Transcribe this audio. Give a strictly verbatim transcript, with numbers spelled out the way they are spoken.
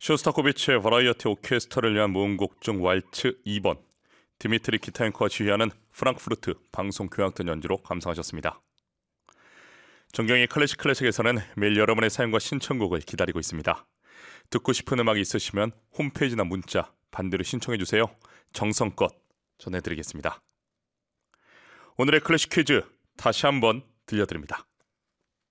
쇼스타코비치의 버라이어티 오케스트라를 위한 모음곡 중 왈츠 이 번, 디미트리 키타엔코가 지휘하는 프랑크푸르트 방송교향단 연주로 감상하셨습니다. 정경의 클래식 클래식에서는 매일 여러분의 사연과 신청곡을 기다리고 있습니다. 듣고 싶은 음악이 있으시면 홈페이지나 문자 반드시 신청해주세요. 정성껏 전해드리겠습니다. 오늘의 클래식 퀴즈 다시 한번 들려드립니다.